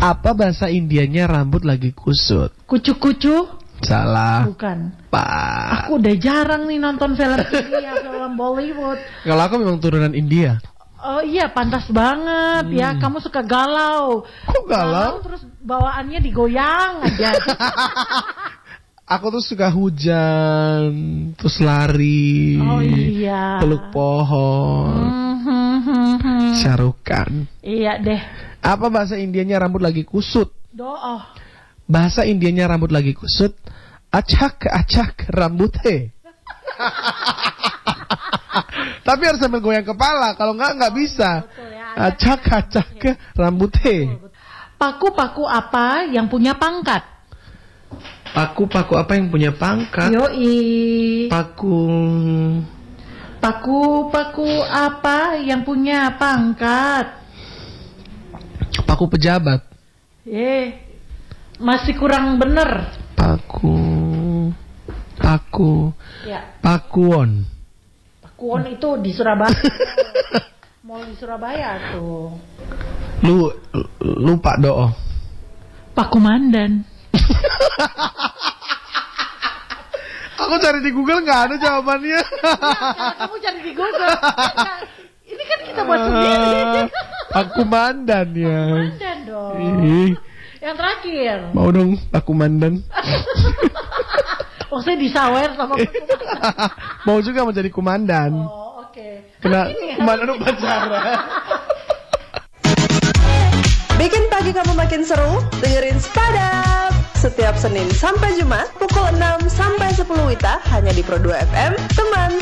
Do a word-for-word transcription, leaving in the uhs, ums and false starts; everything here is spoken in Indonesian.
Apa bahasa Indianya rambut lagi kusut? Kucu-kucu? Salah. Bukan. Pak. Aku udah jarang nih nonton film India, film Bollywood. Kalau aku memang turunan India. Oh iya, pantas banget Hmm. ya. Kamu suka galau. Kok galau? Terus bawaannya digoyang aja. Aku tuh suka hujan, terus lari, Oh iya. peluk pohon, Hmm, hmm, hmm, hmm. syarukan. Iya deh. Apa bahasa Indianya rambut lagi kusut? Doa. Bahasa Indianya rambut lagi kusut, acak acak rambut he. Tapi harus sambil goyang kepala, kalau nggak nggak bisa. Betul ya. Acak acak rambut he. Paku-paku apa yang punya pangkat? Paku-paku apa yang punya pangkat? Yoi. Paku. Paku-paku apa yang punya pangkat? Paku pejabat. Eh, masih kurang bener. Paku. Paku. Ya, Pakuwon. Pakuwon itu di Surabaya. Mall di Surabaya tuh. Lu lupa doa. Pakumandan. Aku cari di Google nggak ada jawabannya. Kalau kamu cari di Google. Ini kan kita buat sendiri. Aku mandan ya. Pakumandan dong. Ih, Yang terakhir. mau dong aku mandan. Maksudnya disawer sama Pakumandan. Mau juga menjadi kumandan. Oh, oke. Kena Ini ya. kumandan upacara. Bikin pagi kamu makin seru, dengerin Spadap setiap Senin sampai Jumat pukul enam sampai sepuluh W I T A hanya di Pro dua F M, teman